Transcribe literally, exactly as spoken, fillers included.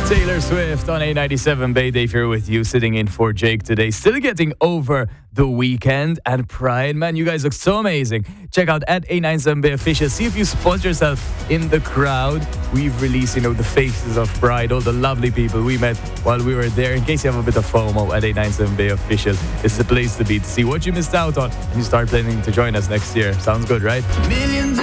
Taylor Swift on A ninety-seven Bay. Dave here with you, sitting in for Jake today. Still getting over the weekend and Pride. Man, you guys look so amazing. Check out at A ninety-seven Bay Official. See if you spot yourself in the crowd. We've released, you know, the faces of Pride, all the lovely people we met while we were there. In case you have a bit of FOMO, at A ninety-seven Bay Official, it's the place to be to see what you missed out on and you start planning to join us next year. Sounds good, right? Millions